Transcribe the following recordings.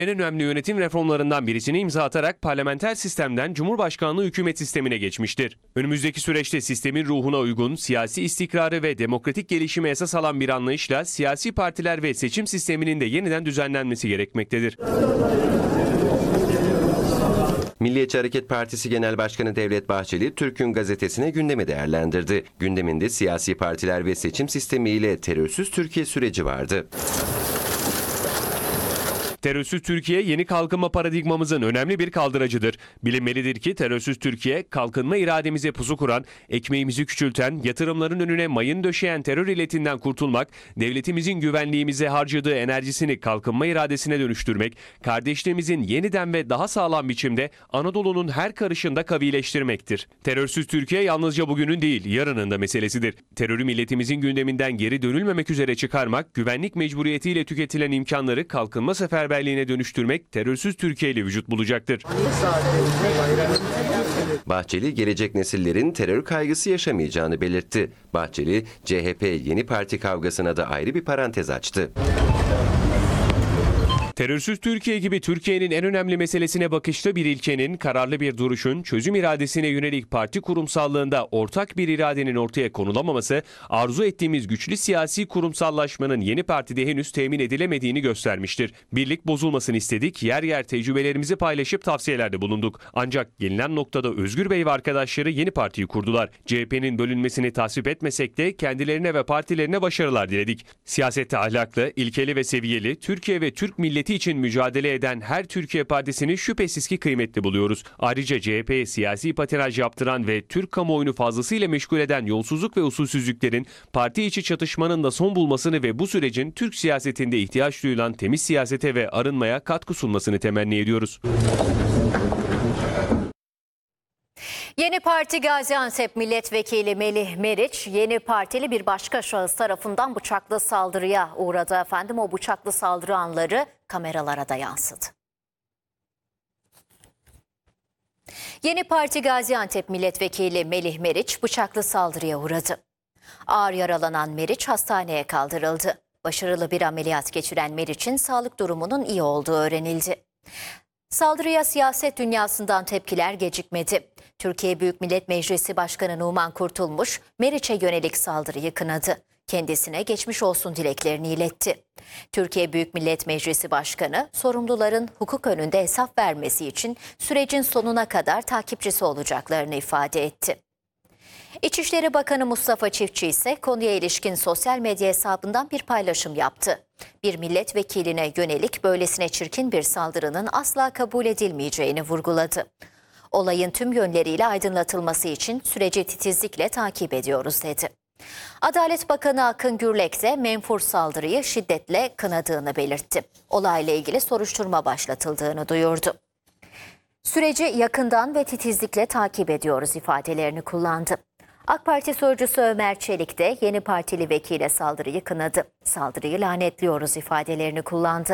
En önemli yönetim reformlarından birisini imza atarak parlamenter sistemden Cumhurbaşkanlığı hükümet sistemine geçmiştir. Önümüzdeki süreçte sistemin ruhuna uygun, siyasi istikrarı ve demokratik gelişime esas alan bir anlayışla siyasi partiler ve seçim sisteminin de yeniden düzenlenmesi gerekmektedir. Milliyetçi Hareket Partisi Genel Başkanı Devlet Bahçeli, Türk'ün gazetesine gündemi değerlendirdi. Gündeminde siyasi partiler ve seçim sistemi ile terörsüz Türkiye süreci vardı. Terörsüz Türkiye yeni kalkınma paradigmamızın önemli bir kaldıracıdır. Bilinmelidir ki terörsüz Türkiye, kalkınma irademize pusu kuran, ekmeğimizi küçülten, yatırımların önüne mayın döşeyen terör illetinden kurtulmak, devletimizin güvenliğimize harcadığı enerjisini kalkınma iradesine dönüştürmek, kardeşliğimizin yeniden ve daha sağlam biçimde Anadolu'nun her karışında kavileştirmektir. Terörsüz Türkiye yalnızca bugünün değil, yarının da meselesidir. Terörü milletimizin gündeminden geri dönülmemek üzere çıkarmak, güvenlik mecburiyetiyle tüketilen imkanları kalkınma seferberliğine dönüştürmek terörsüz Türkiye ile vücut bulacaktır. Bahçeli, gelecek nesillerin terör kaygısı yaşamayacağını belirtti. Bahçeli, CHP yeni parti kavgasına da ayrı bir parantez açtı. Terörsüz Türkiye gibi Türkiye'nin en önemli meselesine bakışta bir ilkenin, kararlı bir duruşun, çözüm iradesine yönelik parti kurumsallığında ortak bir iradenin ortaya konulamaması, arzu ettiğimiz güçlü siyasi kurumsallaşmanın yeni partide henüz temin edilemediğini göstermiştir. Birlik bozulmasını istedik, yer yer tecrübelerimizi paylaşıp tavsiyelerde bulunduk. Ancak gelinen noktada Özgür Bey ve arkadaşları yeni partiyi kurdular. CHP'nin bölünmesini tasvip etmesek de kendilerine ve partilerine başarılar diledik. Siyasette ahlaklı, ilkeli ve seviyeli, Türkiye ve Türk milleti için mücadele eden her Türkiye Partisi'ni şüphesiz ki kıymetli buluyoruz. Ayrıca CHP'ye siyasi patinaj yaptıran ve Türk kamuoyunu fazlasıyla meşgul eden yolsuzluk ve usulsüzlüklerin, parti içi çatışmanın da son bulmasını ve bu sürecin Türk siyasetinde ihtiyaç duyulan temiz siyasete ve arınmaya katkı sunmasını temenni ediyoruz. Yeni Parti Gaziantep Milletvekili Melih Meriç, yeni partili bir başka şahıs tarafından bıçaklı saldırıya uğradı efendim. O bıçaklı saldırı anları kameralara da yansıdı. Yeni Parti Gaziantep Milletvekili Melih Meriç bıçaklı saldırıya uğradı. Ağır yaralanan Meriç hastaneye kaldırıldı. Başarılı bir ameliyat geçiren Meriç'in sağlık durumunun iyi olduğu öğrenildi. Saldırıya siyaset dünyasından tepkiler gecikmedi. Türkiye Büyük Millet Meclisi Başkanı Numan Kurtulmuş, Meriç'e yönelik saldırıyı kınadı. Kendisine geçmiş olsun dileklerini iletti. Türkiye Büyük Millet Meclisi Başkanı, sorumluların hukuk önünde hesap vermesi için sürecin sonuna kadar takipçisi olacaklarını ifade etti. İçişleri Bakanı Mustafa Çiftçi ise konuya ilişkin sosyal medya hesabından bir paylaşım yaptı. Bir milletvekiline yönelik böylesine çirkin bir saldırının asla kabul edilmeyeceğini vurguladı. Olayın tüm yönleriyle aydınlatılması için süreci titizlikle takip ediyoruz dedi. Adalet Bakanı Akın Gürlek de menfur saldırıyı şiddetle kınadığını belirtti. Olayla ilgili soruşturma başlatıldığını duyurdu. Süreci yakından ve titizlikle takip ediyoruz ifadelerini kullandı. AK Parti sözcüsü Ömer Çelik de yeni partili vekile saldırıyı kınadı. Saldırıyı lanetliyoruz ifadelerini kullandı.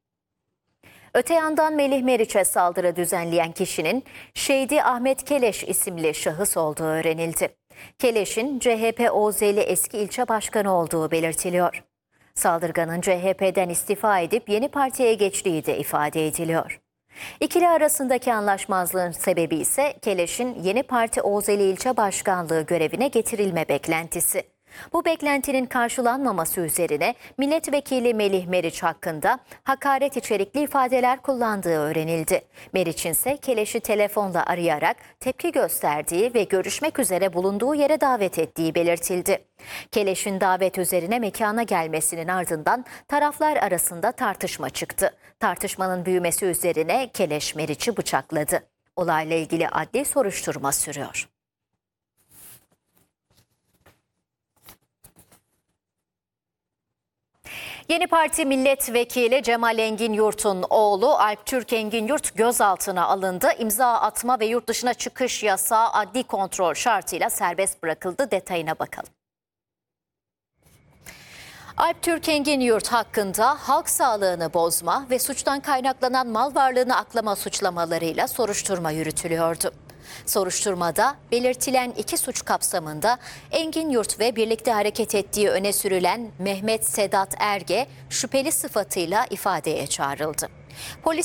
Öte yandan Melih Meriç'e saldırı düzenleyen kişinin Şehdi Ahmet Keleş isimli şahıs olduğu öğrenildi. Keleş'in CHP Ozeli eski ilçe başkanı olduğu belirtiliyor. Saldırganın CHP'den istifa edip yeni partiye geçtiği de ifade ediliyor. İkili arasındaki anlaşmazlığın sebebi ise Keleş'in yeni parti Ozeli ilçe başkanlığı görevine getirilme beklentisi. Bu beklentinin karşılanmaması üzerine milletvekili Melih Meriç hakkında hakaret içerikli ifadeler kullandığı öğrenildi. Meriç'in ise Keleş'i telefonla arayarak tepki gösterdiği ve görüşmek üzere bulunduğu yere davet ettiği belirtildi. Keleş'in davet üzerine mekana gelmesinin ardından taraflar arasında tartışma çıktı. Tartışmanın büyümesi üzerine Keleş Meriç'i bıçakladı. Olayla ilgili adli soruşturma sürüyor. Yeni Parti Milletvekili Cemal Enginyurt'un oğlu Alptürk Enginyurt gözaltına alındı. İmza atma ve yurt dışına çıkış yasağı adli kontrol şartıyla serbest bırakıldı. Detayına bakalım. Alptürk Enginyurt hakkında halk sağlığını bozma ve suçtan kaynaklanan mal varlığını aklama suçlamalarıyla soruşturma yürütülüyordu. Soruşturmada belirtilen iki suç kapsamında Enginyurt ve birlikte hareket ettiği öne sürülen Mehmet Sedat Erge şüpheli sıfatıyla ifadeye çağrıldı. Polis